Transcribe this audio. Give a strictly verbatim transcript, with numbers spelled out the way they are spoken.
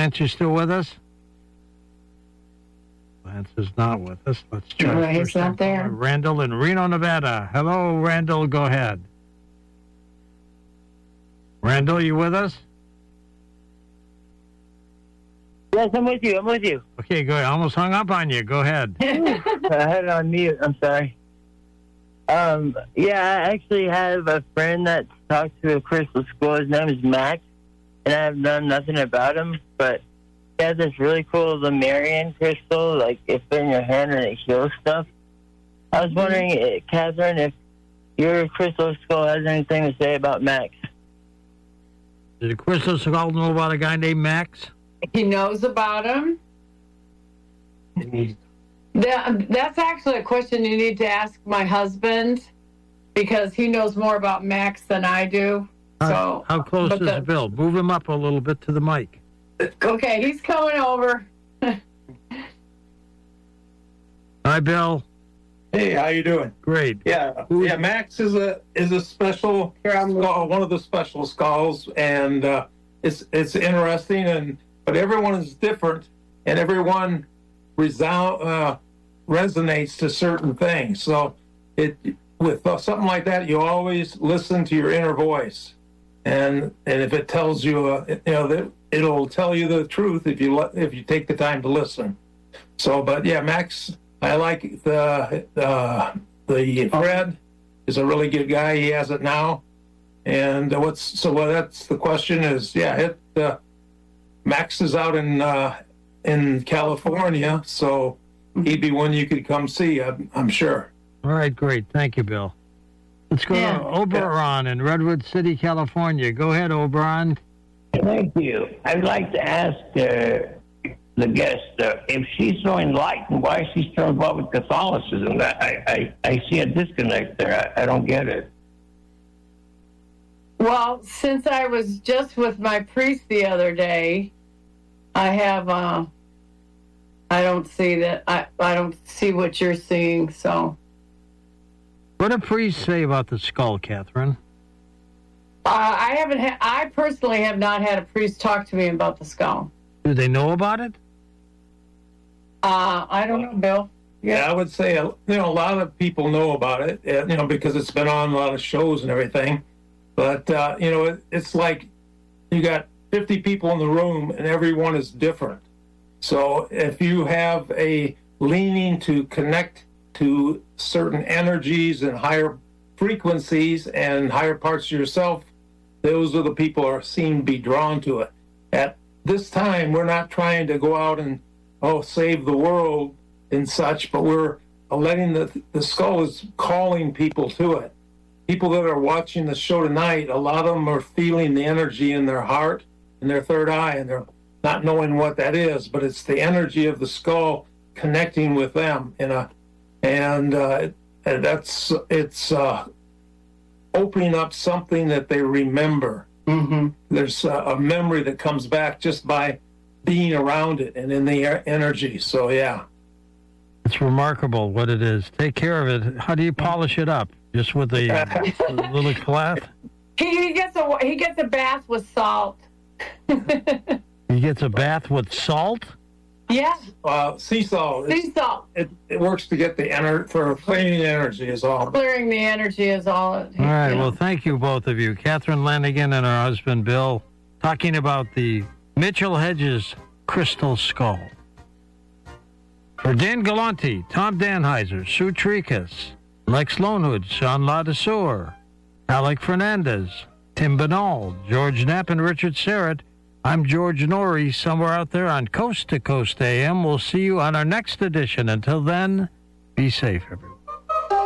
Lance, you still with us? Lance is not with us. Let's try. No, he's not there. Randall in Reno, Nevada. Hello, Randall. Go ahead. Randall, you with us? Yes, I'm with you. I'm with you. Okay, good. I almost hung up on you. Go ahead. I had it on mute. I'm sorry. Um, yeah, I actually have a friend that talks to a crystal school. His name is Max, and I've done nothing about him, but he has this really cool Lemurian crystal, like it's in your hand and it heals stuff. I was wondering, eh, Catherine, if your crystal skull has anything to say about Max. Did the crystal skull know about a guy named Max? He knows about him. That, that's actually a question you need to ask my husband, because he knows more about Max than I do. How, So how close but is the- Bill? Move him up a little bit to the mic. Okay, he's coming over. Hi, Bill. Hey, how you doing? Great. Yeah, Who- yeah. Max is a is a special skull, one of the special skulls, and uh, it's it's interesting. And but everyone is different, and everyone resound uh, resonates to certain things. So it with uh, something like that, you always listen to your inner voice, and and if it tells you, uh, you know, that it'll tell you the truth if you let, if you take the time to listen. So, but yeah, Max. I like the uh, the Fred is a really good guy. He has it now, and what's so well, that's the question is yeah. It uh, Max is out in uh, in California, so he'd be one you could come see. I'm, I'm sure. All right, great. Thank you, Bill. Let's go Yeah. to Oberon in Redwood City, California. Go ahead, Oberon. Thank you. I'd like to ask uh, the guest uh, if she's so enlightened, why is she still involved with Catholicism? I, I, I see a disconnect there. I, I don't get it. Well, since I was just with my priest the other day, I have, uh, I don't see that, I, I don't see what you're seeing, so. What did priests say about the skull, Catherine? Uh, I haven't, ha- I personally have not had a priest talk to me about the skull. Do they know about it? Uh, I don't know, Bill. Yeah, I would say you know a lot of people know about it, uh, you know, because it's been on a lot of shows and everything. But uh, you know, it, it's like you got fifty people in the room, and everyone is different. So if you have a leaning to connect to certain energies and higher frequencies and higher parts of yourself, those are the people who are seen to be drawn to it. At this time, we're not trying to go out and oh save the world and such, but we're letting the the skull is calling people to it. People that are watching the show tonight, a lot of them are feeling the energy in their heart and their third eye, and they're not knowing what that is, but it's the energy of the skull connecting with them in a, and uh, that's it's uh, opening up something that they remember. Mm-hmm. There's a, a memory that comes back just by being around it and in the energy. So yeah. It's remarkable what it is. Take care of it. How do you polish it up? Just with a, a little cloth? He, he gets a he gets a bath with salt. He gets a bath with salt? Yeah, Uh, sea salt, sea salt. it, it works to get the ener- for cleaning energy is all. Clearing the energy is all. It, All right, you know. well, thank you, both of you. Catherine Lanigan and her husband, Bill, talking about the Mitchell Hedges crystal skull. For Dan Galante, Tom Danheiser, Sue Trikas, Lex Lonewood, Sean Ladesseur, Alec Fernandez, Tim Banal, George Knapp, and Richard Serrett, I'm George Norrie, somewhere out there on Coast to Coast A M. We'll see you on our next edition. Until then, be safe, everyone.